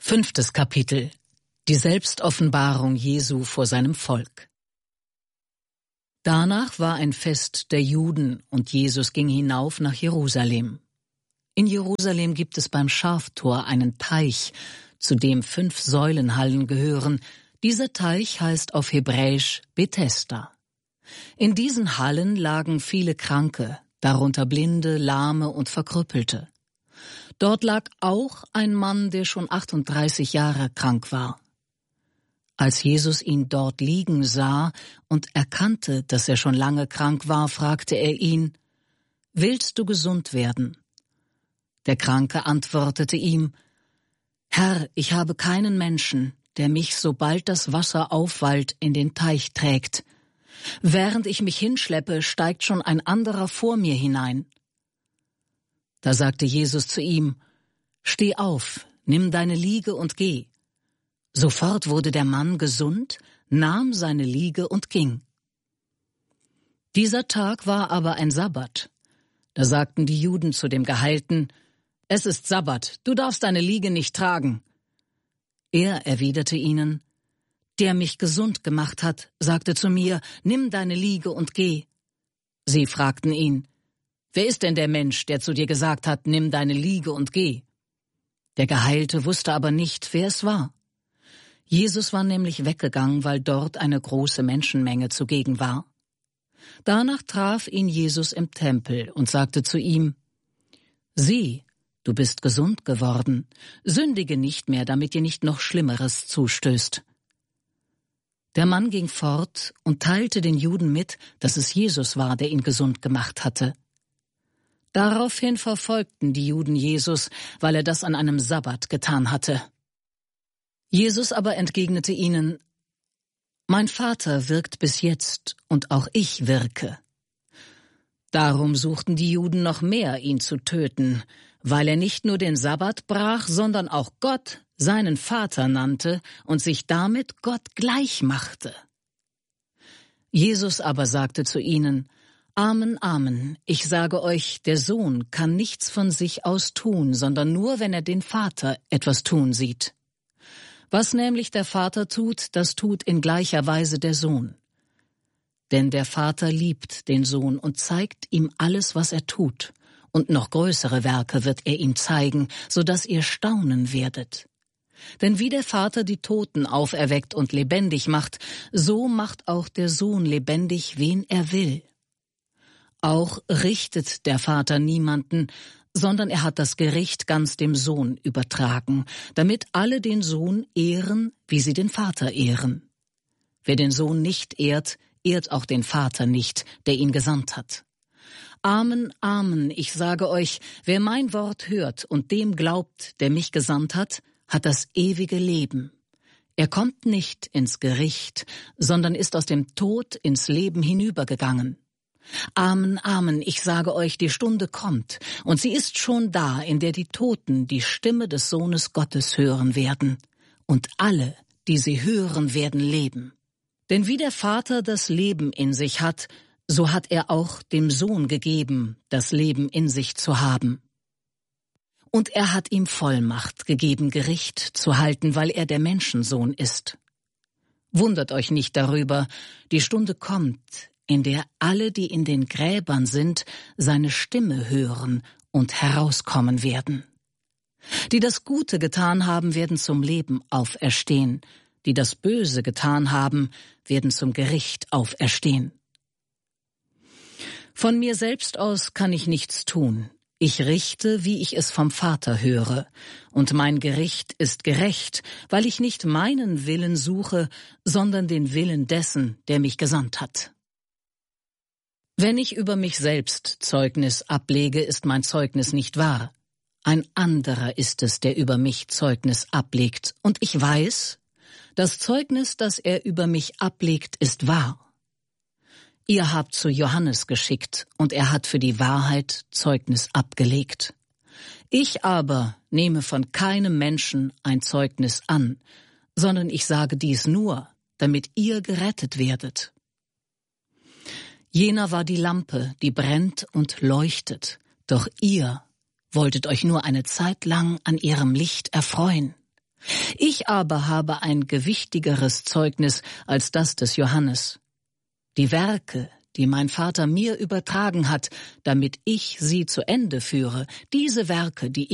5. Kapitel. Die Selbstoffenbarung Jesu vor seinem Volk. Danach war ein Fest der Juden und Jesus ging hinauf nach Jerusalem. In Jerusalem gibt es beim Schaftor einen Teich, zu dem 5 Säulenhallen gehören. Dieser Teich heißt auf Hebräisch Bethesda. In diesen Hallen lagen viele Kranke, darunter Blinde, Lahme und Verkrüppelte. Dort lag auch ein Mann, der schon 38 Jahre krank war. Als Jesus ihn dort liegen sah und erkannte, dass er schon lange krank war, fragte er ihn: »Willst du gesund werden?« Der Kranke antwortete ihm: »Herr, ich habe keinen Menschen, der mich, sobald das Wasser aufwallt, in den Teich trägt. Während ich mich hinschleppe, steigt schon ein anderer vor mir hinein.« Da sagte Jesus zu ihm: »Steh auf, nimm deine Liege und geh.« Sofort wurde der Mann gesund, nahm seine Liege und ging. Dieser Tag war aber ein Sabbat. Da sagten die Juden zu dem Geheilten: »Es ist Sabbat, du darfst deine Liege nicht tragen.« Er erwiderte ihnen: »Der mich gesund gemacht hat, sagte zu mir: Nimm deine Liege und geh.« Sie fragten ihn: »Wer ist denn der Mensch, der zu dir gesagt hat, nimm deine Liege und geh?« Der Geheilte wusste aber nicht, wer es war. Jesus war nämlich weggegangen, weil dort eine große Menschenmenge zugegen war. Danach traf ihn Jesus im Tempel und sagte zu ihm: »Sieh, du bist gesund geworden, sündige nicht mehr, damit dir nicht noch Schlimmeres zustößt.« Der Mann ging fort und teilte den Juden mit, dass es Jesus war, der ihn gesund gemacht hatte. Daraufhin verfolgten die Juden Jesus, weil er das an einem Sabbat getan hatte. Jesus aber entgegnete ihnen: »Mein Vater wirkt bis jetzt, und auch ich wirke.« Darum suchten die Juden noch mehr, ihn zu töten, weil er nicht nur den Sabbat brach, sondern auch Gott seinen Vater nannte und sich damit Gott gleich machte. Jesus aber sagte zu ihnen: »Amen, Amen, ich sage euch, der Sohn kann nichts von sich aus tun, sondern nur, wenn er den Vater etwas tun sieht. Was nämlich der Vater tut, das tut in gleicher Weise der Sohn. Denn der Vater liebt den Sohn und zeigt ihm alles, was er tut, und noch größere Werke wird er ihm zeigen, so dass ihr staunen werdet. Denn wie der Vater die Toten auferweckt und lebendig macht, so macht auch der Sohn lebendig, wen er will. Auch richtet der Vater niemanden, sondern er hat das Gericht ganz dem Sohn übertragen, damit alle den Sohn ehren, wie sie den Vater ehren. Wer den Sohn nicht ehrt, ehrt auch den Vater nicht, der ihn gesandt hat. Amen, Amen, ich sage euch, wer mein Wort hört und dem glaubt, der mich gesandt hat, hat das ewige Leben. Er kommt nicht ins Gericht, sondern ist aus dem Tod ins Leben hinübergegangen. Amen, Amen, ich sage euch, die Stunde kommt, und sie ist schon da, in der die Toten die Stimme des Sohnes Gottes hören werden, und alle, die sie hören, werden leben. Denn wie der Vater das Leben in sich hat, so hat er auch dem Sohn gegeben, das Leben in sich zu haben. Und er hat ihm Vollmacht gegeben, Gericht zu halten, weil er der Menschensohn ist. Wundert euch nicht darüber, die Stunde kommt, in der alle, die in den Gräbern sind, seine Stimme hören und herauskommen werden. Die das Gute getan haben, werden zum Leben auferstehen, die das Böse getan haben, werden zum Gericht auferstehen. Von mir selbst aus kann ich nichts tun. Ich richte, wie ich es vom Vater höre, und mein Gericht ist gerecht, weil ich nicht meinen Willen suche, sondern den Willen dessen, der mich gesandt hat. Wenn ich über mich selbst Zeugnis ablege, ist mein Zeugnis nicht wahr. Ein anderer ist es, der über mich Zeugnis ablegt, und ich weiß, das Zeugnis, das er über mich ablegt, ist wahr. Ihr habt zu Johannes geschickt, und er hat für die Wahrheit Zeugnis abgelegt. Ich aber nehme von keinem Menschen ein Zeugnis an, sondern ich sage dies nur, damit ihr gerettet werdet. Jener war die Lampe, die brennt und leuchtet, doch ihr wolltet euch nur eine Zeit lang an ihrem Licht erfreuen. Ich aber habe ein gewichtigeres Zeugnis als das des Johannes. Die Werke, die mein Vater mir übertragen hat, damit ich sie zu Ende führe, diese Werke, die